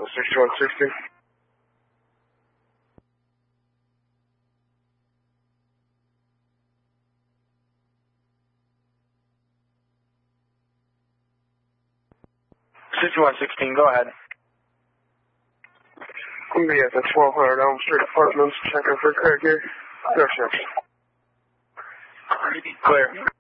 6160. 6116, go ahead. I'm going to be at the 1200 Elm Street Apartments checking for Craig here. Go, Chef. Clear.